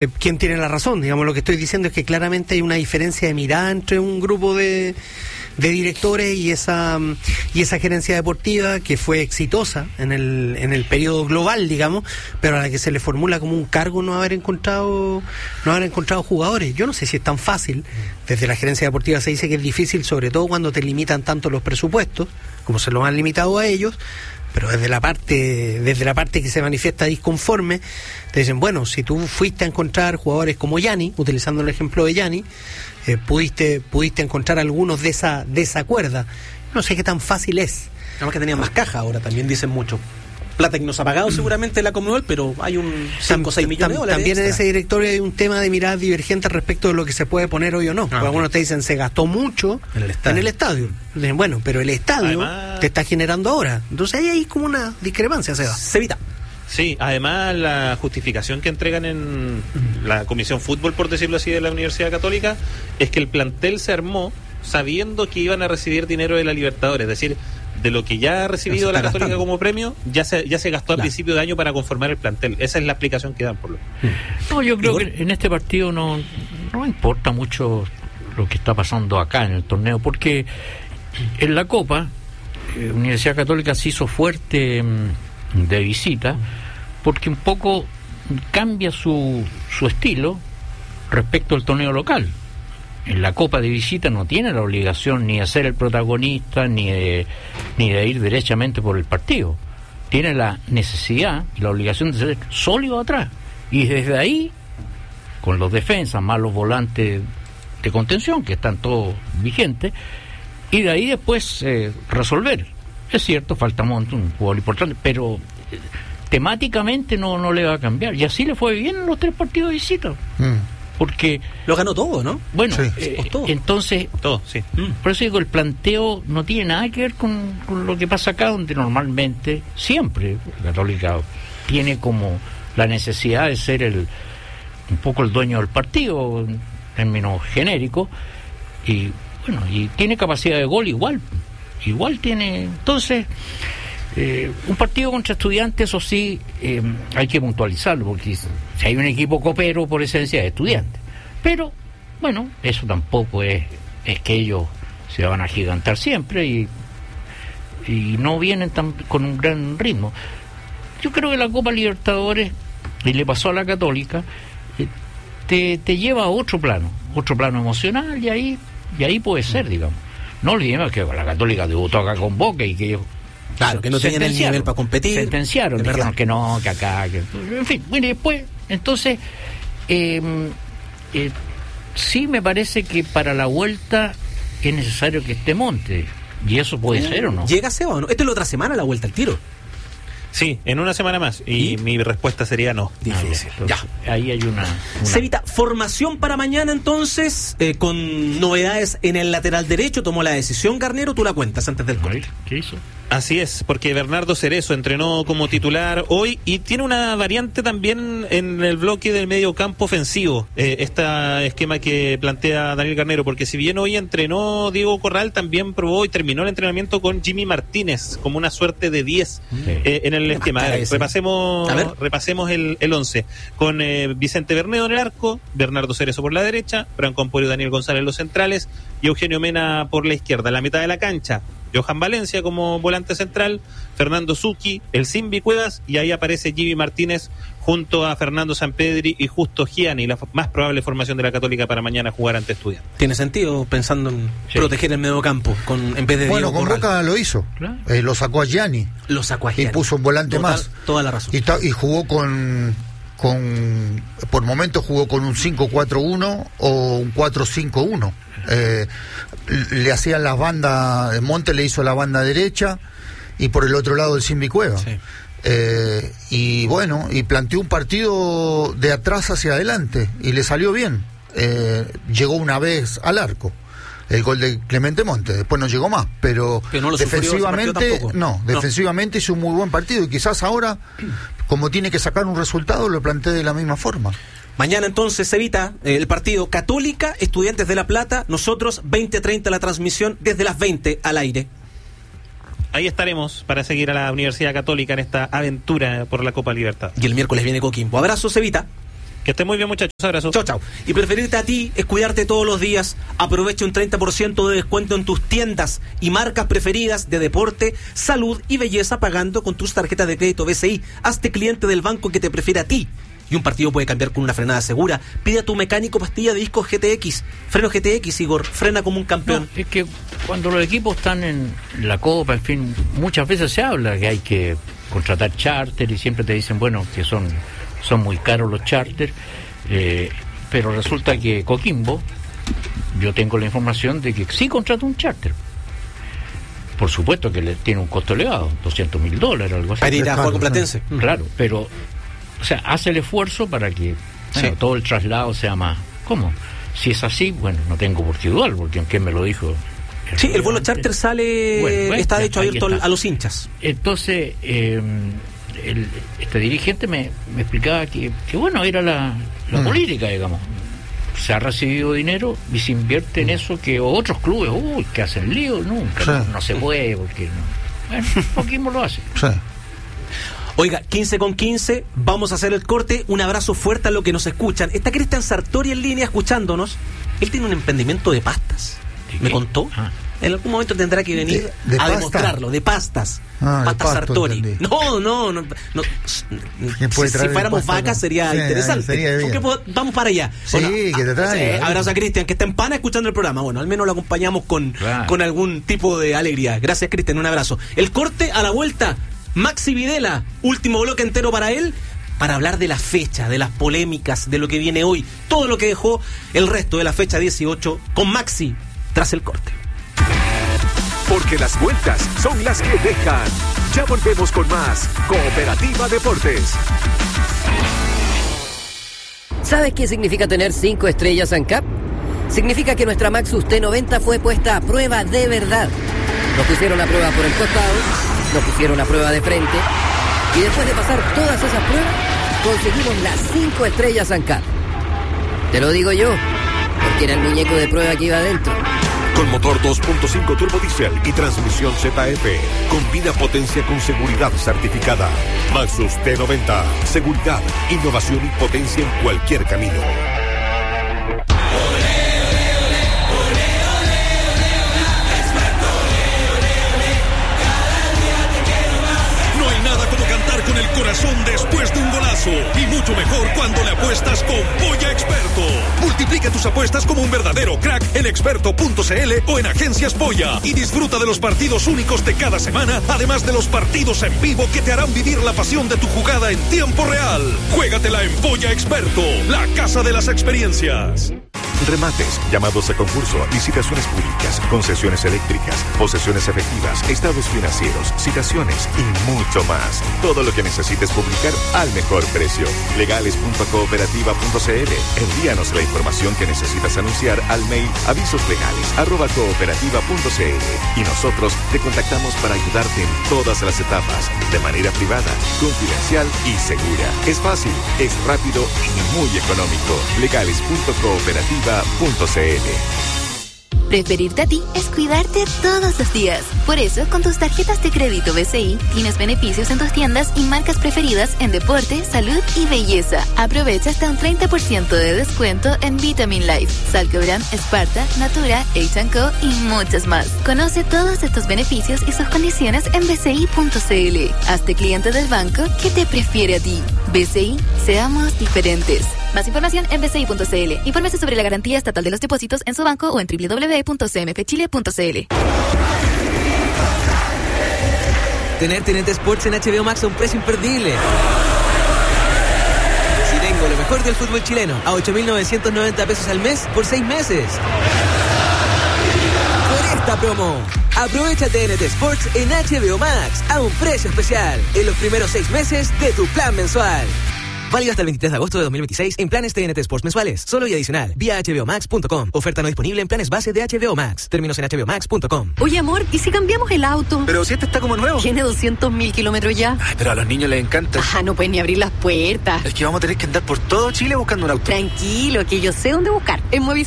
quién tiene la razón. Digamos, lo que estoy diciendo es que claramente hay una diferencia de mirada entre un grupo de directores y esa gerencia deportiva que fue exitosa en el periodo global, digamos, pero a la que se le formula como un cargo no haber encontrado jugadores. Yo no sé si es tan fácil. Desde la gerencia deportiva se dice que es difícil, sobre todo cuando te limitan tanto los presupuestos, como se los han limitado a ellos. Pero desde la parte que se manifiesta disconforme, te dicen, bueno, si tú fuiste a encontrar jugadores como Gianni, utilizando el ejemplo de Gianni, pudiste encontrar algunos de esa cuerda. No sé qué tan fácil es. Además que tenían más caja ahora, también dicen mucho. Plata que nos ha pagado seguramente la Conmebol, pero hay un 5 o 6 millones de dólares también extra. En ese directorio hay un tema de miradas divergentes respecto de lo que se puede poner hoy o no. Porque algunos te dicen, se gastó mucho en el estadio. Dicen, bueno, pero el estadio además te está generando ahora. Entonces ahí hay como una discrepancia, Cevita. Sí, además la justificación que entregan en la Comisión Fútbol, por decirlo así, de la Universidad Católica, es que el plantel se armó sabiendo que iban a recibir dinero de la Libertadores, es decir, de lo que ya ha recibido la Católica gastando como premio, ya se gastó a principio de año para conformar el plantel. Esa es la explicación que dan por lo. No, yo creo que en este partido no importa mucho lo que está pasando acá en el torneo, porque en la Copa Universidad Católica se hizo fuerte de visita, porque un poco cambia su estilo respecto al torneo local. En la Copa de visita no tiene la obligación ni de ser el protagonista ni de ir derechamente por el partido. Tiene la necesidad y la obligación de ser sólido atrás, y desde ahí, con los defensas más los volantes de contención que están todos vigentes, y de ahí después resolver. Es cierto, falta un jugador importante, pero temáticamente no le va a cambiar, y así le fue bien en los 3 partidos de visita. Porque lo ganó todo, ¿no? Bueno, todo. Entonces todo, sí. Por eso digo, el planteo no tiene nada que ver con lo que pasa acá, donde normalmente siempre la Católica tiene como la necesidad de ser un poco el dueño del partido en términos genéricos, y bueno, y tiene capacidad de gol igual tiene. Entonces un partido contra Estudiantes, eso sí, hay que puntualizarlo, porque si hay un equipo copero, por esencia es Estudiantes, pero bueno, eso tampoco es que ellos se van a gigantar siempre y no vienen con un gran ritmo. Yo creo que la Copa Libertadores, y le pasó a la Católica, te lleva a otro plano emocional, y ahí puede ser, digamos. No olvidemos que la Católica debutó acá con Boca y que ellos, claro, que no tenían el nivel para competir. Sentenciaron, dijeron que no, que acá, en fin. Bueno, y después, entonces, sí me parece que para la vuelta es necesario que esté Montes, y eso puede ser o no. ¿Llega Seba o no? Esto es la otra semana, la vuelta al tiro. Sí, en una semana más. Y mi respuesta sería no. Difícil. Ya. Ahí hay una... Cevita, formación para mañana entonces, con novedades en el lateral derecho. Tomó la decisión Garnero, tú la cuentas antes del corte. ¿Qué hizo? Así es, porque Bernardo Cerezo entrenó como titular hoy y tiene una variante también en el bloque del medio campo ofensivo, este esquema que plantea Daniel Garnero, porque si bien hoy entrenó Diego Corral, también probó y terminó el entrenamiento con Jimmy Martínez como una suerte de 10 en el esquema. Repasemos el 11 con Vicente Bernedo en el arco, Bernardo Cerezo por la derecha, Branco Ampuero y Daniel González los centrales y Eugenio Mena por la izquierda. En la mitad de la cancha, Johan Valencia como volante central, Fernando Zucchi, el Simbi Cuevas, y ahí aparece Jimmy Martínez junto a Fernando Sampedri y Justo Gianni, la más probable formación de la Católica para mañana jugar ante Estudiantes. ¿Tiene sentido pensando en proteger el medio campo en vez de Bueno, Diego con Corral? Boca lo hizo, Claro. Lo sacó a Gianni y puso un volante más. Toda la razón. Y jugó con por momentos jugó con un 5-4-1 o un 4-5-1. Le hacían las bandas, Monte le hizo la banda derecha y por el otro lado el Simbi Cueva. Sí. Y bueno, y planteó un partido de atrás hacia adelante y le salió bien. Llegó una vez al arco el gol de Clemente Monte, después no llegó más, pero no lo defensivamente defensivamente hizo un muy buen partido, y quizás ahora, como tiene que sacar un resultado, lo plantea de la misma forma. Mañana entonces se evita el partido Católica, Estudiantes de La Plata, nosotros 20:30 la transmisión, desde las 20 al aire. Ahí estaremos para seguir a la Universidad Católica en esta aventura por la Copa Libertad. Y el miércoles viene Coquimbo. Abrazo, Cevita. Que estén muy bien, muchachos. Abrazo. Chao, chao. Y preferirte a ti es cuidarte todos los días. Aprovecha un 30% de descuento en tus tiendas y marcas preferidas de deporte, salud y belleza pagando con tus tarjetas de crédito BCI. Hazte cliente del banco que te prefiere a ti. Y un partido puede cambiar con una frenada segura. Pide a tu mecánico pastilla de discos GTX. Freno GTX, Igor. Frena como un campeón. No, es que cuando los equipos están en la Copa, en fin, muchas veces se habla que hay que contratar charter y siempre te dicen, bueno, que son muy caros los charters, pero resulta que Coquimbo, yo tengo la información de que sí contrata un charter. Por supuesto que le tiene un costo elevado, $200,000, algo así. Para ir a jugar con Platense. Claro, pero, o sea, hace el esfuerzo para que todo el traslado sea más cómodo. Si es así, bueno, no tengo por qué dudar, porque aunque me lo dijo... Sí, el vuelo charter sale, está de hecho abierto a los hinchas. Entonces, este dirigente me explicaba que bueno, era la política, digamos. Se ha recibido dinero y se invierte en eso que otros clubes, que hacen lío, nunca, no se puede, porque no. Bueno, Coquimbo lo hace. Sí. Oiga, 15:15, vamos a hacer el corte. Un abrazo fuerte a los que nos escuchan. Está Cristian Sartori en línea escuchándonos. Él tiene un emprendimiento de pastas. ¿Me contó? En algún momento tendrá que venir ¿De a pasta? Demostrarlo, de pastas. De Pastas Sartori. entendí. No. Si fuéramos vacas sería interesante. Sería bien. Vamos para allá. Sí, que te traiga. Abrazo a Cristian, que está en pana escuchando el programa. Bueno, al menos lo acompañamos con algún tipo de alegría. Gracias, Cristian, un abrazo. El corte a la vuelta. Maxi Videla, último bloque entero para él, para hablar de la fecha, de las polémicas, de lo que viene hoy, todo lo que dejó el resto de la fecha 18 con Maxi tras el corte. Porque las vueltas son las que dejan. Ya volvemos con más Cooperativa Deportes. ¿Sabes qué significa tener 5 estrellas ANCAP? Significa que nuestra Maxus T90 fue puesta a prueba de verdad. Nos pusieron a prueba por el costado, nos pusieron a prueba de frente, y después de pasar todas esas pruebas, conseguimos las 5 estrellas ANCAP. Te lo digo yo, porque era el muñeco de prueba que iba adentro. Con motor 2.5 turbo diesel y transmisión ZF. Combina potencia con seguridad certificada. Maxus T90. Seguridad, innovación y potencia en cualquier camino. No hay nada como cantar con el corazón después de un golazo. Y mucho mejor cuando le apuestas con Polla Experto. Multiplica tus apuestas como un verdadero crack en experto.cl o en Agencias Polla. Y disfruta de los partidos únicos de cada semana, además de los partidos en vivo que te harán vivir la pasión de tu jugada en tiempo real. Juégatela en Polla Experto, la casa de las experiencias. Remates, llamados a concurso, licitaciones públicas, concesiones eléctricas, posesiones efectivas, estados financieros, citaciones y mucho más. Todo lo que necesites publicar al mejor precio. Legales.cooperativa.cl. Envíanos la información que necesitas anunciar al mail avisoslegales@cooperativa.cl y nosotros te contactamos para ayudarte en todas las etapas, de manera privada, confidencial y segura. Es fácil, es rápido y muy económico. Legales.cooperativa.cl. Preferirte a ti es cuidarte todos los días. Por eso, con tus tarjetas de crédito BCI, tienes beneficios en tus tiendas y marcas preferidas en deporte, salud y belleza. Aprovecha hasta un 30% de descuento en Vitamin Life, Salcobran, Sparta, Natura, H&Co y muchas más. Conoce todos estos beneficios y sus condiciones en bci.cl. Hazte cliente del banco que te prefiere a ti. BCI, seamos diferentes. Más información en bci.cl. Infórmese sobre la garantía estatal de los depósitos en su banco o en www.cmfchile.cl. Tener TNT Sports en HBO Max a un precio imperdible. Si tengo lo mejor del fútbol chileno a 8.990 pesos al mes por 6 meses. Por esta promo, aprovecha TNT Sports en HBO Max a un precio especial en los primeros 6 meses de tu plan mensual. Válido hasta el 23 de agosto de 2026 en planes TNT Sports mensuales, solo y adicional, vía hbomax.com. Oferta no disponible en planes base de HBO Max. Términos en hbomax.com. Oye, amor, ¿y si cambiamos el auto? Pero si este está como nuevo. Tiene 200.000 kilómetros ya. Ay, pero a los niños les encanta. No pueden ni abrir las puertas. Es que vamos a tener que andar por todo Chile buscando un auto. Tranquilo, que yo sé dónde buscar. En Movistar